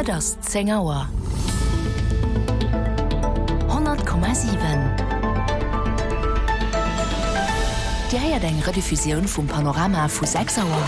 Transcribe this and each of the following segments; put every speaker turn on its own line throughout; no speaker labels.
das 10 Auer. 100,7. Die heiert eng Rediffusion vum Panorama vu 6 Auer.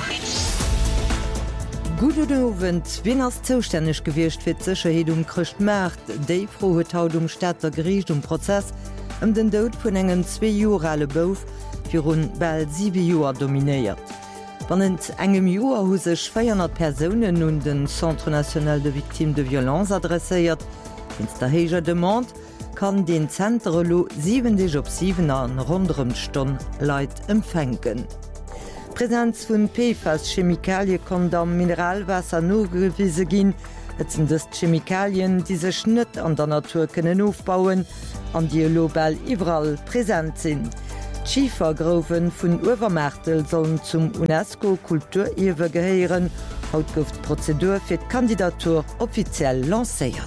Gudenowen wien ass zoustänneg gewircht fir d'Sicherheet Christ Mäert, déi froe haut Städter Gericht Prozess den Dout vun engem 2 Jorale Bouf fir run Bel 7 Joer dominéiert. Wann ent engem Joer hu sech 400 Personen nun den Centre National de Victimes de Violence adresséiert, ins der héger Demand kann den Zentrelo 7 op 7 an rondem Stonn Leiit empfänken. Präsenz vun PFAS Chemikalie kann am Mineralwasser nogewiese ginn, et sind des Chemikalien die se Schnitt an der Natur kënnen aufbauen, an die global iwwerall präsent sinn. Schiefergroven vun Uwermärtel sollen zum UNESCO-Kulturiewe geheieren, haut gouft Prozedur fir d'Kandidatur offiziell lacéiert.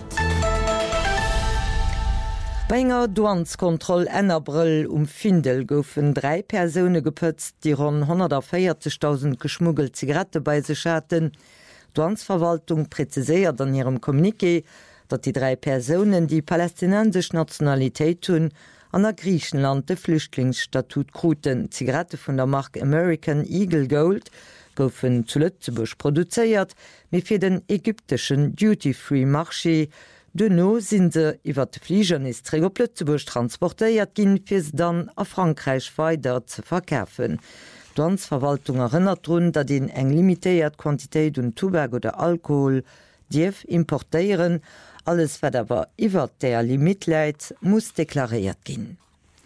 Bei enger Douanskontroll en April Findel goufen 3 Persone gepëtzt, die rund 140.000 geschmuggelt Zigarette bei sich hatten. Douansverwaltung präziséiert an ihrem Kommuniqué, dat die 3 Personen die palästinensisch Nationalität hun an der Griechenland de Flüchtlingsstatut kruten. Zigarette vun der Marke American Eagle Gold goufen zu Lützeburg produzéiert, wie fir den ägyptischen Duty-Free-Marché. Denno sind se iwwer de Fliegernissträger Plötzeburg transportéiert ginn fis dann a Frankreich weiter ze verkäfen. Douansverwaltung erinnert run, dat den eng limitéiert Quantitéit und Tubak oder Alkohol Dief importéieren, alles wat awer iwwer der Limit läit, muss deklariert ginn.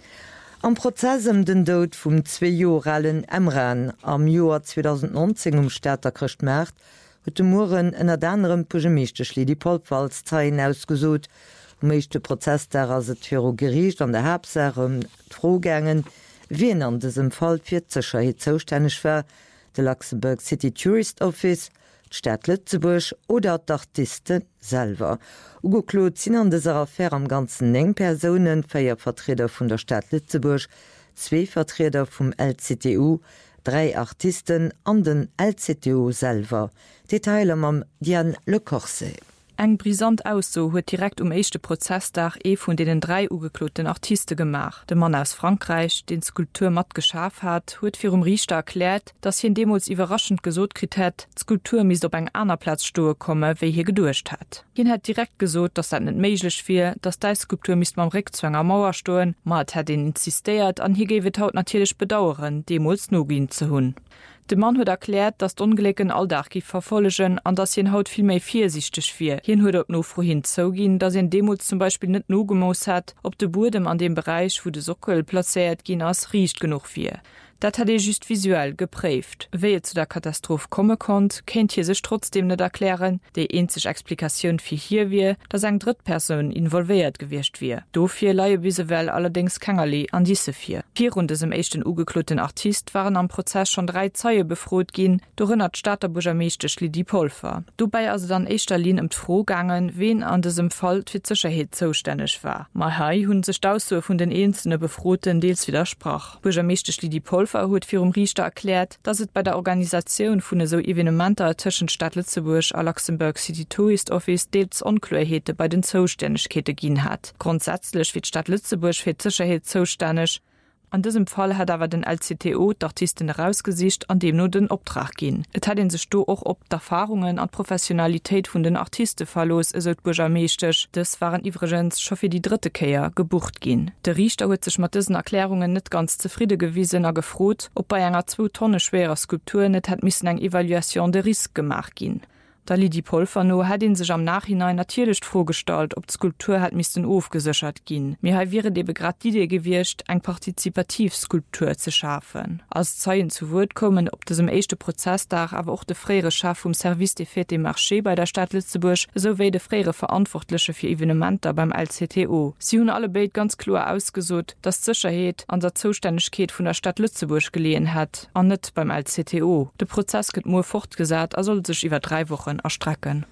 Am Prozessem den Dout vum 2 Joralen Emran am Joar 2019 Städter Christ Mäert huet de Muren ënner dannerem Pugemeeschteschli die Polpwalzzeien ausgesot, méigchte Prozess der as et fir Gericht an der Herbsärum Trogängen, wien an desem Fall fir Zecherheet zoustännech war, de Luxemburg City Tourist Office, d'Stadt Lützeburg oder d'Artisten selber. Ugelot sinn an deser Affaire am ganzen eng Personen, 4 Vertreter vun der Stadt Lützeburg, 2 Vertreter vum LCTU, 3 Artisten an den LCTU selber. Detailer am Diane Le Corset.
Eng brisant ausso huet direkt echte Prozessdach vun denen 3 ugekloten Artiste gemach. De Mann aus Frankreich, den Skulptur mat geschaf hat, huet fir Richter erklärt, dass hi Demos iwraschend gesot krit het, Skulptur mis op eng aner Platz stohe komme, wéi hier gedurcht hat. Hin hat direkt gesot, dass dat net meiglech fir, dass de Skulptur mis mam Rückzwanger Mauer stoen, mat hat den insistiert an hi gewet haut natürlich bedauern, Demos nogin ze hunn. De Mann huet erklärt, dat d'Ungelegen alldach gi verfollegen, an dass hien haut viel méi viersichtig fir. Hien huet op no vorhin zougin, dass en Demo zum Beispiel net no gemoos hat, ob de Burdem an dem Bereich, wo de Sockel placéiert gin ass riecht genug fir. Dat hat just visuell geprägt. Wehe zu der Katastrophe komme konnt, kennt hier sich trotzdem nicht erklären, der einzige Explikation für hier wie, dass eine Drittperson involviert gewirrscht wird. Dafür leihe visuell allerdings keinerlei an diese 4. 4 rund des im echten ugekluten Artist waren am Prozess schon 3 Zeuge befroht gehen, darin hat Stadtburgermeister die Pulver. Dabei also dann Echterlin im Frohgangen, wen an diesem Fall für Sicherheit zuständig war. Mahai hun sich Aussuche von den einzelnen Befrohten deels widersprach. Burgermeister die Pulver huet fir Richter erklärt, dass es bei der Organisation vun so Evenementer tschen Stadt Lützeburg a Luxemburg City Tourist Office deels Unklarheete bei den Zoustännegkete gin hat. Grundsätzlich wird Stadt Lützeburg fir Sicherheit zoustännech. An diesem Fall hat aber den LCTO d'Artisten herausgesicht, an dem nur den Obtrag gin. Et hat den sech do auch op d'Erfahrungen an Professionalität vun den Artiste verlos esot burgermeestech. Das waren übrigens schon für die 3. Keier gebucht gin. Der Richter huet sich mat diesen Erklärungen net ganz zufrieden gewiesen er gefrot, ob bei enger 2 Tonnen schwerer Skulptur net hat missen eng Evaluation de Risque gemacht gin. Da die Polverno hat ihn sich am Nachhinein natürlich vorgestellt, ob die Skulptur hat mis den Of gesichert gin. Mir ha wäre de grad die Idee gewircht, eng Partizipativskulptur zu schaffen. Als Zeugen zu Wort kommen, ob das im echte Prozessdach aber auch de frere Schaff vom Service des Fête des Marchés bei der Stadt Lützeburg sowie de frere Verantwortliche für Evenementer beim LCTO. Sie hun alle beid ganz klar ausgesot, dass Sicherheit an der Zuständigkeit von der Stadt Lützeburg gelehen hat, an net beim LCTO. Der Prozess wird nur fortgesagt, er soll sich über 3 Wochen erstrecken.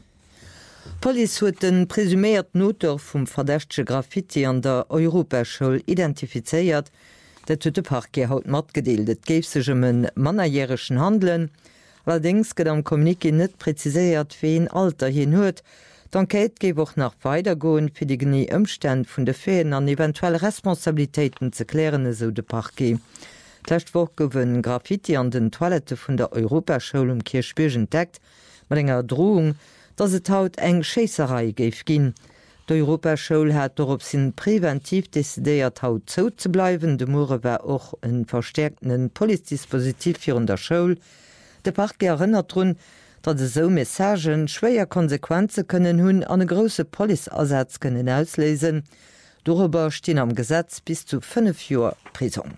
Police huet den presümiert Noter vum verdächtesche Graffiti an der Europaschule identifizeiert, dat huet de Parke haut mat gedeelt, géif sech en manierschen Handeln, allerdings gët am Kommuniké net preziséiert wen Alter hin huet, D'Enquête géif och nach weitergoen fir die genie Ëmstände vun de Feen an eventuell Responsabiltäten ze klären, so de Parquet. D'Lächtwoch gowen Graffiti an den Toilette vun der Europaschule Kirchspiel entdeckt, mat enger Drohung, dat se haut eng Scheesserei géif ginn. D'Europaschule hat dorop sinn präventiv desideiert haut zo ze bleiwen, de Mure war och en verstärkten Polizdispositiv fir der Schoul. De Parquet erinnert run, dat se so Messagen schwéier Konsequenze kënnen hunn an e grosse Polizersatz kënnen auslesen. Darüber stehen am Gesetz bis zu 5 Joer Prison.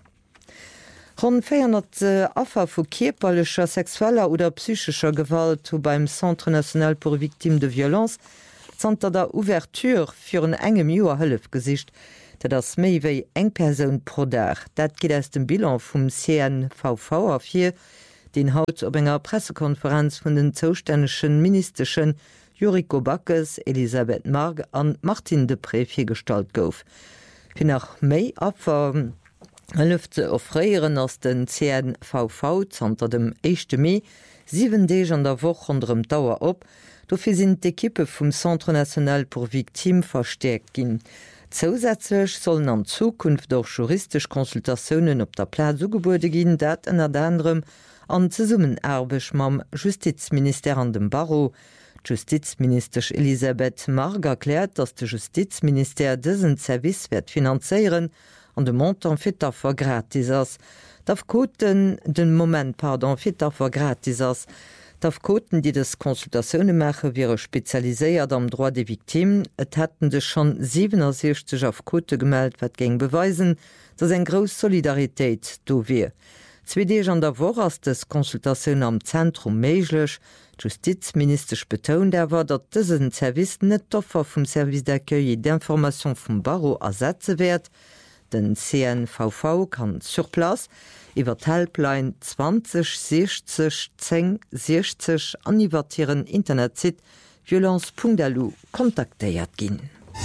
Rund 400 Affer vu kierperlecher, sexueller oder psychischer Gewalt hu beim Centre National pour Victimes de Violence zanter der Ouverture fir een engem Joer Hëllef gesicht, dat ass méi wéi eng Persoun pro Dag. Dat geht aus dem Bilan vum CNVV afir, den haut op enger Pressekonferenz vun den zoustännischen ministerschen Juriko Backes, Elisabeth Marg an Martin de Pré stalt gouf. Fi nach méi Abwer Lüft ze offréieren ass den CNVV zanter dem 1. Mai 7 Deeg an der Woch onderm Dauer op, dofir sinn d'Ekippe vum Centre National pour Victimes verstärkt ginn. Zusätzlich sollen an Zukunft doch juristisch Konsultationen op der Pla zugebude ginn, dat ennner anderem an ze summen erbech mam Justizminister an dem Barreau. Justizminister Elisabeth Marg erklärt, dass de Justizminister dëssen Service werd finanzieren an de Montant fit dafür gratis ass. Daf Koten den Moment fit dafür gratis ass. Daf Koten, die des Konsultationen mache, wäre spezialisiert am Droit des Victimes. Et hätten de schon 67 auf Kote gemeldet, wat ging beweisen, dass en groß Solidarität do wir. 2 Deeg an der Woche ass des Konsultationen am Zentrum méiglech. Justizminister betont awer, dat dëssen Service net d'Offer vum Service d'accueil d'information vum Barreau ersetze werd. Den CNVV kann sur place iwwer Helpline 20 60 10 60 aniwtieren Internetsit violence.lu kontaktéiert ginn.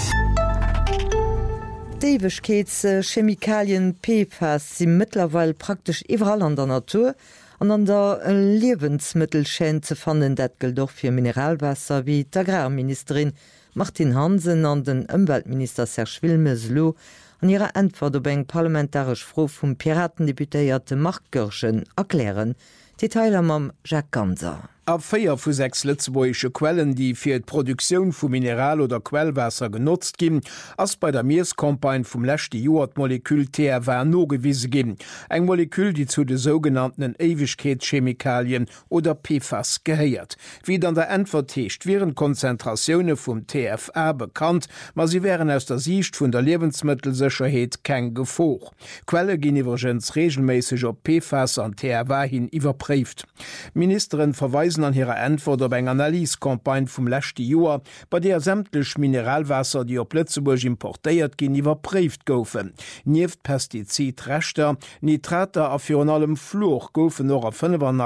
Deiwechkeets Chemikalien PFAS sind mittlerweile praktisch überall an der Natur an an der Lebensmittelschein zu fannen, dat gilt doch für Mineralwasser, wie die Agrarministerin Martin Hansen an den Umweltminister Serge Wilmesloh an ihrer Antwort op eng parlamentarisch Frau vom Piratendeputéierte Marc Görschen erklären. Detailer mam Jacques Ganser.
Ab 4 vu 6 Lützeboische Quellen, die fir d' Produktion vu Mineral- oder Quellwasser genutzt gin, ass bei der Meerskompagne vum lächte Joer Molekül THW nogewiese gin. Eng Molekül, die zu de sogenannten Ewigkeitschemikalien oder PFAS geheiert. Wie an der Antwort heescht, wären Konzentrationune vum TFA bekannt, ma sie wären aus der Sicht vun der Lebensmittelsicherheit kein Gefoch. Quelle gin iwwergens regelmäßig op PFAS an THW hin iwwerprüft. Ministerin verweisen an ihrer Antwort op eng Analysekampagne vum lächte Joer, bei der sämtlech Mineralwasser, die op Lützeburg importéiert gin, iwwerprüft goufen. Nieft Pestizidrechter, Nitrater a fir an allem Fluch goufen noch a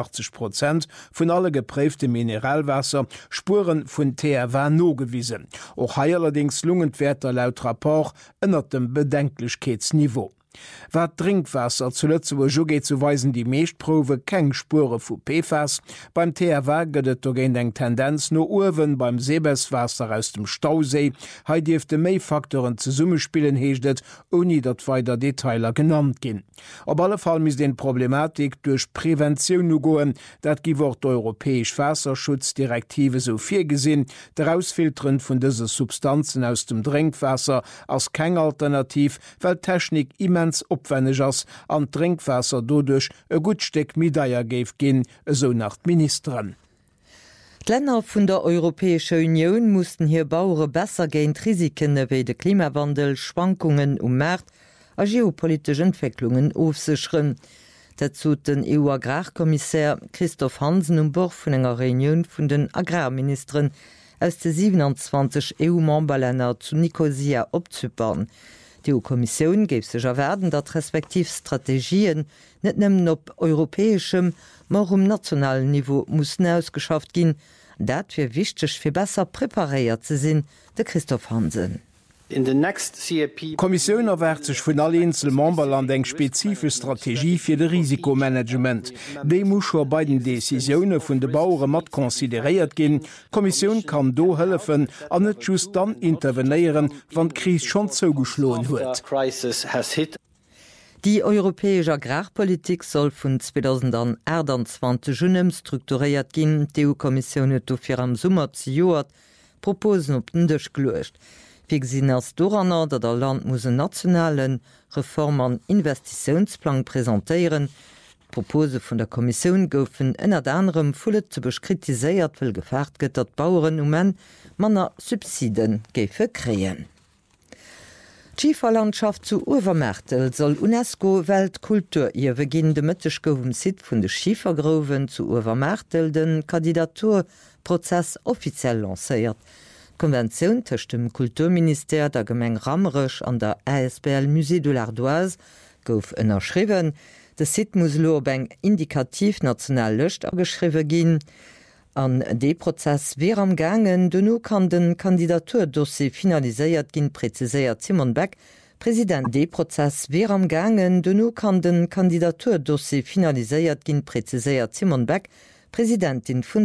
85% vun alle gepräfte Mineralwasser Spuren vun THW nogewiesen. Och hai allerdings Lungenwerter laut Rapport ënnert dem Bedenklichkeitsniveau. Wat Trinkwasser zu Lützeburg joge zu weisen die Meeschtprobe keng Spure vu PFAS. Beim THW gëtt dogéint eng Tendenz no Uwen beim Seebeswasser aus dem Stausee, hai diefte Méifaktoren ze Summe spielen heeschtet, oni dat weiter Detailer genannt ginn. Op alle Fall mis den Problematik durch Prävention no goen, dat giwer d'Europäesch Wasserschutzdirektive so fir gesinn, d'Ausfilteren vun dëse Substanzen aus dem Trinkwasser ass keng Alternativ, weil Technik immens opwendig ass an Trinkwasser dodurch e gutsteck Midaier géif ginn, so nach Ministerin.
Länder vun der Europäische Union mussten hier Bauere besser géint Risiken ewéi de Klimawandel, Schwankungen Märkt a geopolitische Entwicklungen ofsicheren. Dazu den EU-Agrarkommissär Christoph Hansen Bord vun enger Reunion vun den Agrarministern aus de 27 EU-Memberländer zu Nicosia opzypern. Die EU-Kommission gebe sich erwerden, dat Respektivstrategien net nemmen op europäischem, mar nationalen Niveau mussssen ausgeschafft gin, dat fir wichtig fir besser prepariert ze sinn, de Christoph Hansen.
Kommission erwert sich vun alle Inselmemberland eng spezifisch Strategie fir de Risikomanagement. Dei muss schon bei den Decisioune vun de Bauere mat konsideiert gin. Kommission kann do hëllefen an net just dann intervenieren, wann d Krise schon zougeschloen huet.
Die europäesche Agrarpolitik soll vun 2021 Junem strukturiert ginn. Die EU-Kommission huet fir am Summer zu Joert Proposen op den Dëch gelecht. Sinn als Doranner, dat der Land muss nationalen Reform an Investitionsplan präsentéieren. Propose vun der Kommission goufen ënner anderem Fullet zu beschkritiséiert will gefart gëtt, dat Bauuren manner Subsiden géfe kreen. Schieferlandschaft zu Uwermärtel soll UNESCO Weltkultur Iwe ginn de Mëttech gowum Sid vun de Schiefergroven zu Uwermärtel den Kandidaturprozess offiziell lacéiert. Konvention tech dem Kulturminister der Gemeng Rammerech an der ASBL Musée de l'Ardoise gouf ënnerschriwen. De Sid muss lo eng indikativ national Lëcht ageschriwe ginn. An de Prozess wär am gangen, denno kann den Kandidaturdossier finaliséiert ginn preziséiert Simon Beck. Präsident de Prozess wär am gangen, denno kann den Kandidaturdossier finaliséiert ginn preziséiert Simon Beck, Präsidentin vun